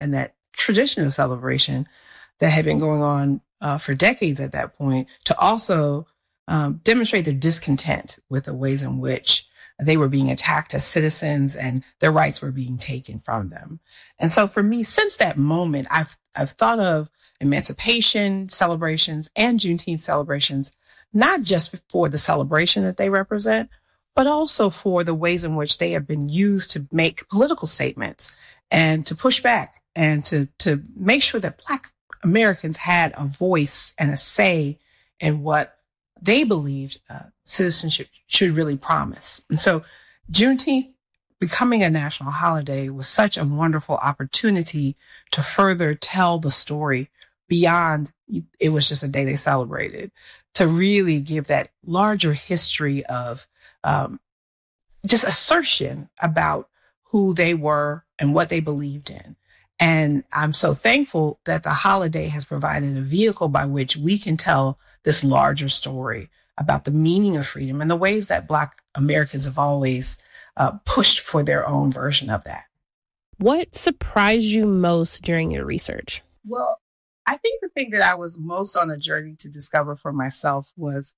and that tradition of celebration that had been going on for decades at that point, to also demonstrate their discontent with the ways in which they were being attacked as citizens and their rights were being taken from them. And so for me, since that moment, I've thought of emancipation celebrations and Juneteenth celebrations, not just for the celebration that they represent, but also for the ways in which they have been used to make political statements and to push back and to make sure that Black Americans had a voice and a say in what they believed citizenship should really promise. And so Juneteenth becoming a national holiday was such a wonderful opportunity to further tell the story beyond it was just a day they celebrated, to really give that larger history of just assertion about who they were and what they believed in. And I'm so thankful that the holiday has provided a vehicle by which we can tell this larger story about the meaning of freedom and the ways that Black Americans have always pushed for their own version of that. What surprised you most during your research? Well, I think the thing that I was most on a journey to discover for myself was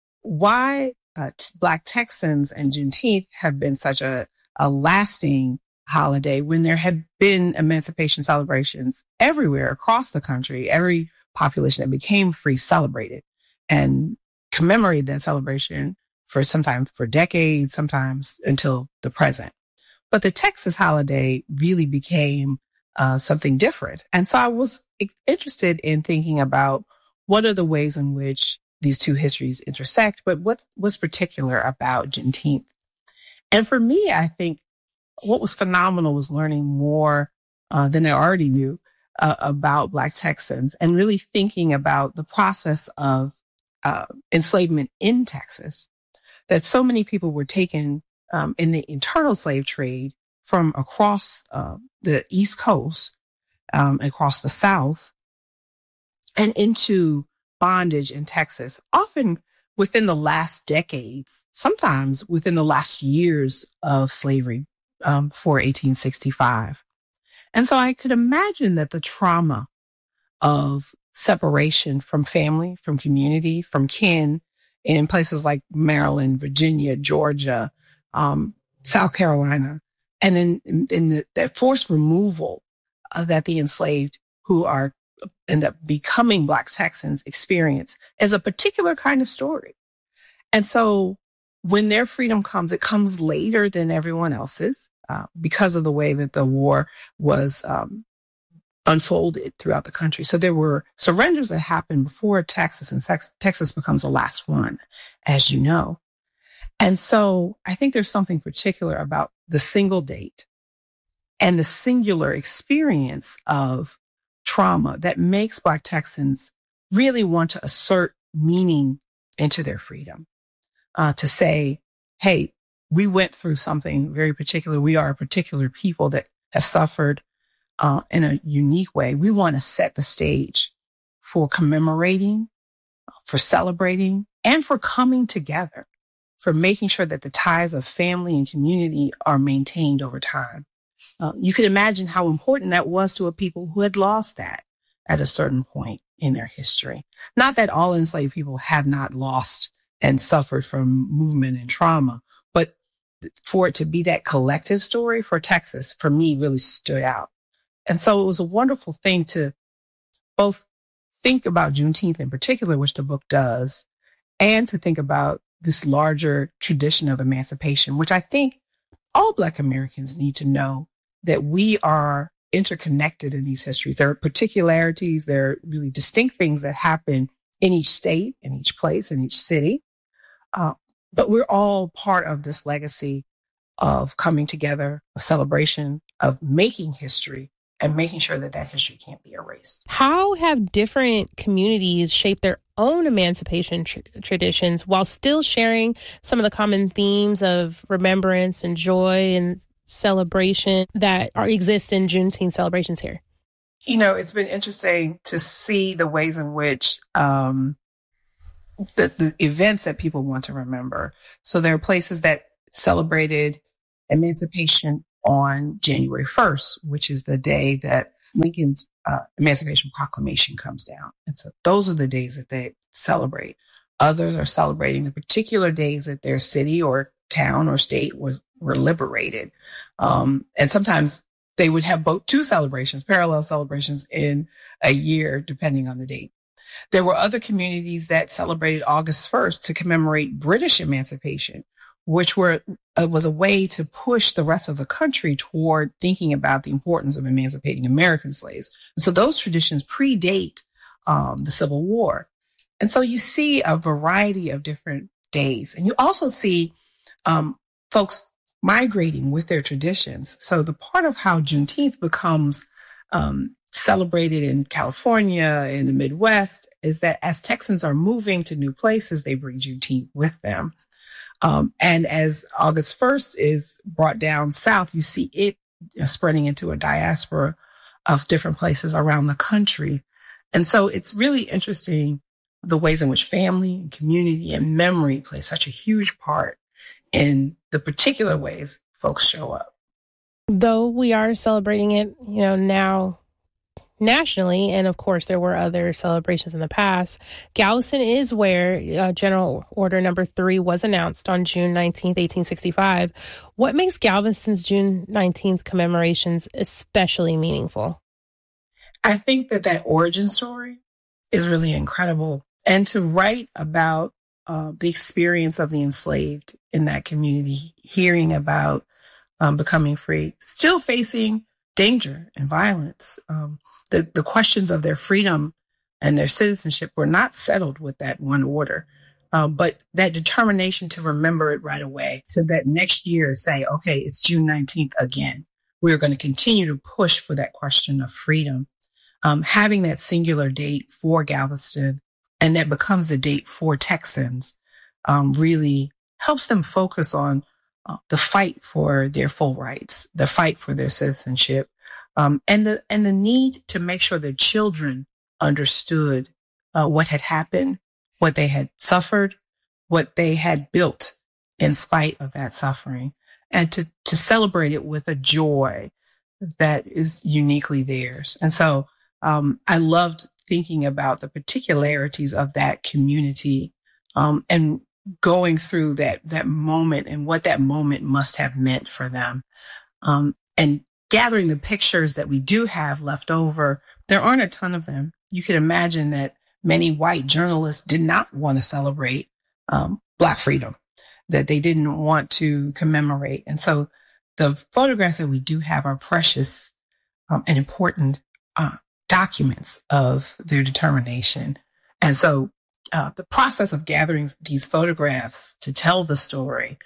why Black Texans and Juneteenth have been such a lasting holiday when there have been emancipation celebrations everywhere across the country. Every population that became free celebrated and commemorated that celebration sometimes for decades, sometimes until the present. But the Texas holiday really became something different. And so I was interested in thinking about what are the ways in which these two histories intersect, but what's particular about Juneteenth. And for me, I think what was phenomenal was learning more than I already knew about Black Texans and really thinking about the process of enslavement in Texas, that so many people were taken in the internal slave trade from across the East Coast, across the South, and into bondage in Texas, often within the last decades, sometimes within the last years of slavery before 1865. And so I could imagine that the trauma of separation from family, from community, from kin in places like Maryland, Virginia, Georgia, South Carolina, and then in that forced removal that the enslaved who end up becoming Black Texans experience is a particular kind of story. And so when their freedom comes, it comes later than everyone else's because of the way that the war was unfolded throughout the country. So there were surrenders that happened before Texas, and Texas becomes the last one, as you know. And so I think there's something particular about the single date and the singular experience of trauma that makes Black Texans really want to assert meaning into their freedom, to say, hey, we went through something very particular. We are a particular people that have suffered in a unique way. We want to set the stage for commemorating, for celebrating, and for coming together, for making sure that the ties of family and community are maintained over time. You can imagine how important that was to a people who had lost that at a certain point in their history. Not that all enslaved people have not lost and suffered from movement and trauma, but for it to be that collective story for Texas, for me, really stood out. And so it was a wonderful thing to both think about Juneteenth in particular, which the book does, and to think about this larger tradition of emancipation, which I think all Black Americans need to know that we are interconnected in these histories. There are particularities, there are really distinct things that happen in each state, in each place, in each city. But we're all part of this legacy of coming together, a celebration of making history and making sure that that history can't be erased. How have different communities shaped their own emancipation traditions while still sharing some of the common themes of remembrance and joy and celebration that exist in Juneteenth celebrations here? You know, it's been interesting to see the ways in which the events that people want to remember. So there are places that celebrated emancipation on January 1st, which is the day that Lincoln's Emancipation Proclamation comes down. And so those are the days that they celebrate. Others are celebrating the particular days that their city or town or state were liberated. And sometimes they would have two celebrations, parallel celebrations in a year, depending on the date. There were other communities that celebrated August 1st to commemorate British emancipation, which was a way to push the rest of the country toward thinking about the importance of emancipating American slaves. And so those traditions predate the Civil War. And so you see a variety of different days. And you also see folks migrating with their traditions. So the part of how Juneteenth becomes celebrated in California, in the Midwest, is that as Texans are moving to new places, they bring Juneteenth with them. And as August 1st is brought down south, you see it spreading into a diaspora of different places around the country. And so it's really interesting the ways in which family and community and memory play such a huge part in the particular ways folks show up. Though we are celebrating it, now nationally, and of course there were other celebrations in the past, Galveston is where General Order Number 3 was announced on June 19th, 1865. What makes Galveston's June 19th commemorations especially meaningful? I think that origin story is really incredible. And to write about the experience of the enslaved in that community, hearing about becoming free, still facing danger and violence. The questions of their freedom and their citizenship were not settled with that one order. But that determination to remember it right away, so that next year say, okay, it's June 19th again. We're going to continue to push for that question of freedom. Having that singular date for Galveston, and that becomes the date for Texans, really helps them focus on the fight for their full rights, the fight for their citizenship, and the need to make sure their children understood what had happened, what they had suffered, what they had built in spite of that suffering, and to celebrate it with a joy that is uniquely theirs. And so I loved thinking about the particularities of that community and going through that moment and what that moment must have meant for them. And gathering the pictures that we do have left over. There aren't a ton of them. You can imagine that many white journalists did not want to celebrate Black freedom, that they didn't want to commemorate. And so the photographs that we do have are precious and important documents of their determination. And so the process of gathering these photographs to tell the story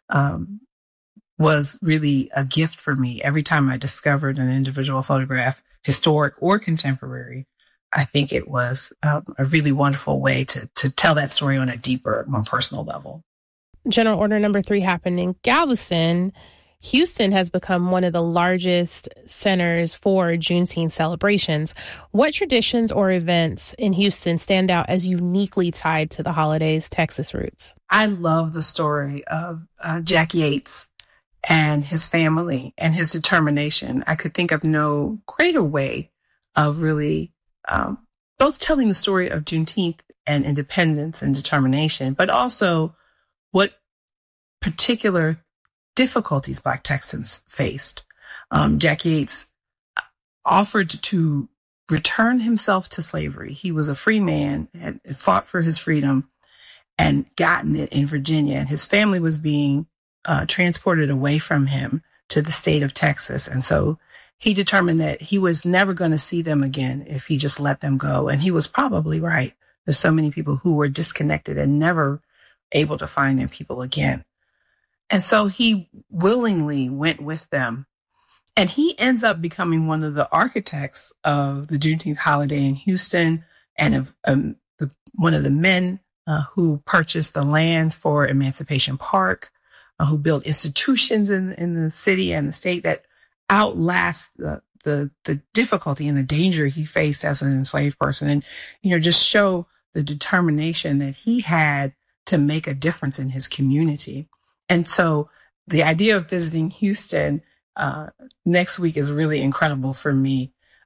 was really a gift for me. Every time I discovered an individual photograph, historic or contemporary, I think it was a really wonderful way to tell that story on a deeper, more personal level. General Order Number 3 happened in Galveston. Houston has become one of the largest centers for Juneteenth celebrations. What traditions or events in Houston stand out as uniquely tied to the holiday's Texas roots? I love the story of Jack Yates and his family and his determination. I could think of no greater way of really both telling the story of Juneteenth and independence and determination, but also what particular difficulties Black Texans faced. Jack Yates offered to return himself to slavery. He was a free man, had fought for his freedom and gotten it in Virginia. And his family was being transported away from him to the state of Texas. And so he determined that he was never going to see them again if he just let them go. And he was probably right. There's so many people who were disconnected and never able to find their people again. And so he willingly went with them. And he ends up becoming one of the architects of the Juneteenth holiday in Houston, and of one of the men who purchased the land for Emancipation Park, who built institutions in the city and the state that outlast the difficulty and the danger he faced as an enslaved person. And, just show the determination that he had to make a difference in his community. And so the idea of visiting Houston next week is really incredible for me.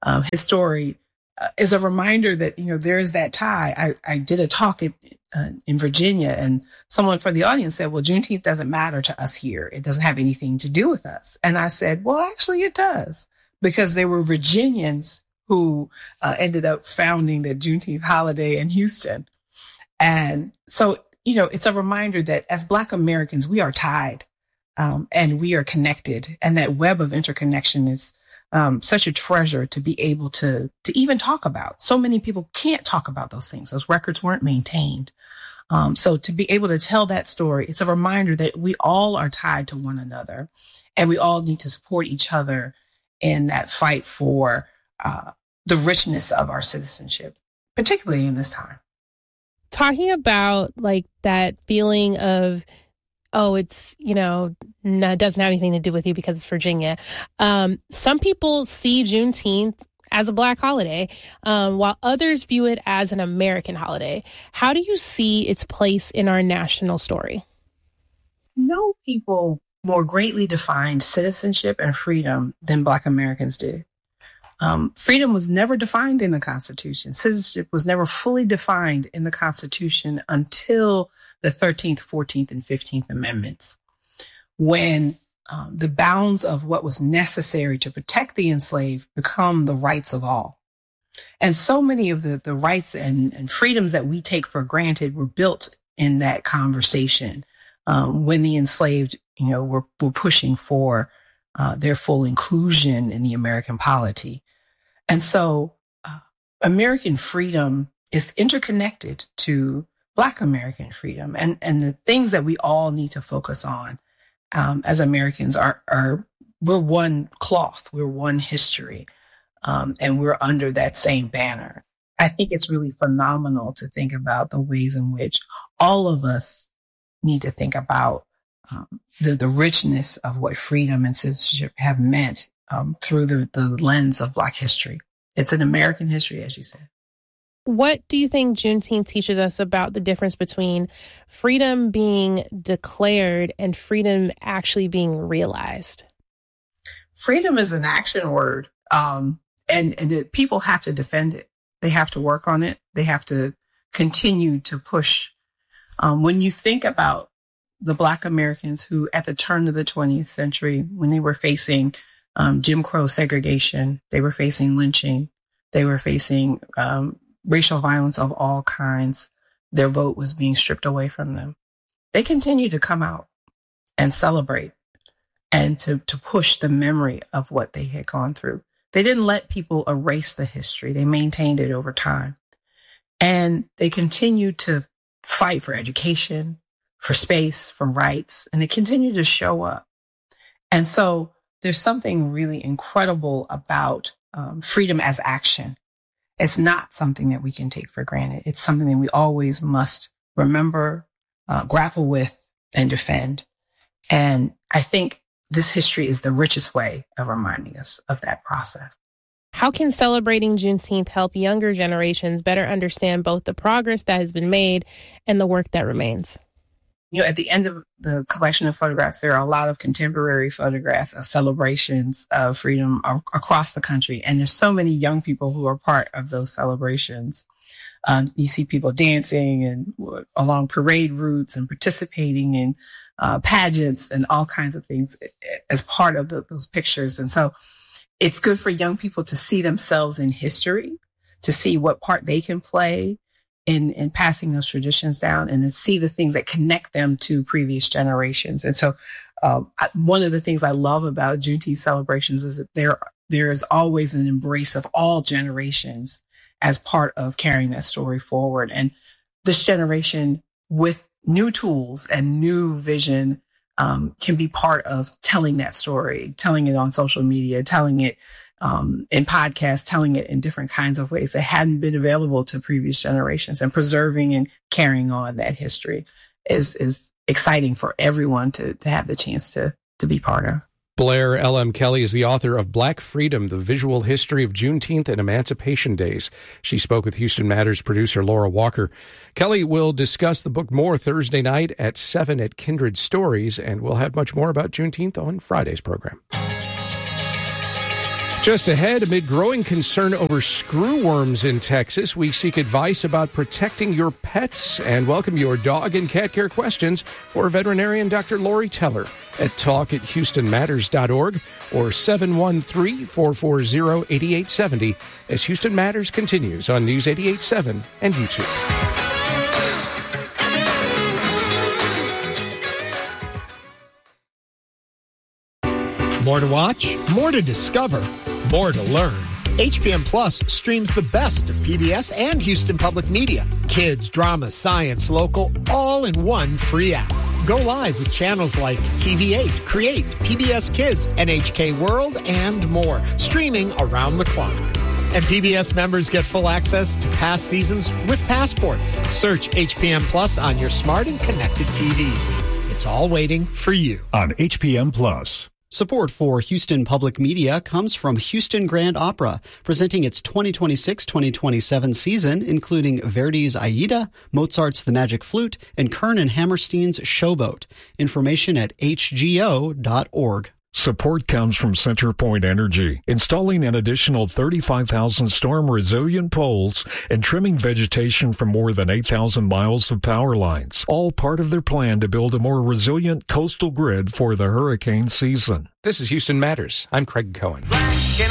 his story is a reminder that, there is that tie. I did a talk in Virginia, and someone from the audience said, well, Juneteenth doesn't matter to us here. It doesn't have anything to do with us. And I said, well, actually it does, because there were Virginians who ended up founding the Juneteenth holiday in Houston. And so, it's a reminder that as Black Americans, we are tied and we are connected. And that web of interconnection is such a treasure to be able to even talk about. So many people can't talk about those things. Those records weren't maintained. So to be able to tell that story, it's a reminder that we all are tied to one another, and we all need to support each other in that fight for the richness of our citizenship, particularly in this time. Talking about like that feeling of, it's, it doesn't have anything to do with you because it's Virginia. Some people see Juneteenth as a Black holiday, while others view it as an American holiday. How do you see its place in our national story? No people more greatly defined citizenship and freedom than Black Americans did. Freedom was never defined in the Constitution. Citizenship was never fully defined in the Constitution until the 13th, 14th, and 15th Amendments, when the bounds of what was necessary to protect the enslaved become the rights of all. And so many of the rights and freedoms that we take for granted were built in that conversation when the enslaved, were pushing for their full inclusion in the American polity. And so American freedom is interconnected to Black American freedom, and the things that we all need to focus on as Americans are we're one cloth, we're one history, and we're under that same banner. I think it's really phenomenal to think about the ways in which all of us need to think about the richness of what freedom and citizenship have meant through the lens of Black history. It's an American history, as you said. What do you think Juneteenth teaches us about the difference between freedom being declared and freedom actually being realized? Freedom is an action word, and people have to defend it. They have to work on it. They have to continue to push. When you think about the Black Americans who, at the turn of the 20th century, when they were facing Jim Crow segregation, they were facing lynching, they were facing racial violence of all kinds, their vote was being stripped away from them. They continued to come out and celebrate and to push the memory of what they had gone through. They didn't let people erase the history. They maintained it over time. And they continued to fight for education, for space, for rights, and they continued to show up. And so there's something really incredible about freedom as action. It's not something that we can take for granted. It's something that we always must remember, grapple with, and defend. And I think this history is the richest way of reminding us of that process. How can celebrating Juneteenth help younger generations better understand both the progress that has been made and the work that remains? At the end of the collection of photographs, there are a lot of contemporary photographs of celebrations of freedom across the country. And there's so many young people who are part of those celebrations. You see people dancing and along parade routes and participating in pageants and all kinds of things as part of those pictures. And so it's good for young people to see themselves in history, to see what part they can play in passing those traditions down, and to see the things that connect them to previous generations. And so one of the things I love about Juneteenth celebrations is that there is always an embrace of all generations as part of carrying that story forward. And this generation, with new tools and new vision, can be part of telling that story, telling it on social media, telling it in podcasts, telling it in different kinds of ways that hadn't been available to previous generations, and preserving and carrying on that history is exciting for everyone to have the chance to be part of. Blair L.M. Kelly is the author of Black Freedom, The Visual History of Juneteenth and Emancipation Days. She spoke with Houston Matters producer Laura Walker. Kelly will discuss the book more Thursday night at 7 at Kindred Stories, and we'll have much more about Juneteenth on Friday's program. Just ahead, amid growing concern over screwworms in Texas, we seek advice about protecting your pets and welcome your dog and cat care questions for veterinarian Dr. Lori Teller at talk@houstonmatters.org or 713-440-8870 as Houston Matters continues on News 88.7 and YouTube. More to watch, more to discover, more to learn. HPM Plus streams the best of PBS and Houston Public Media. Kids, drama, science, local, all in one free app. Go live with channels like TV8, Create, PBS Kids, NHK World, and more, streaming around the clock. And PBS members get full access to past seasons with Passport. Search HPM Plus on your smart and connected TVs. It's all waiting for you on HPM Plus. Support for Houston Public Media comes from Houston Grand Opera, presenting its 2026-2027 season, including Verdi's Aida, Mozart's The Magic Flute, and Kern and Hammerstein's Showboat. Information at hgo.org. Support comes from CenterPoint Energy, installing an additional 35,000 storm-resilient poles and trimming vegetation from more than 8,000 miles of power lines, all part of their plan to build a more resilient coastal grid for the hurricane season. This is Houston Matters. I'm Craig Cohen.